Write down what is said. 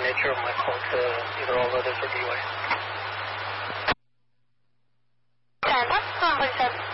nature of my call to either all others or DY. Stand up, 147.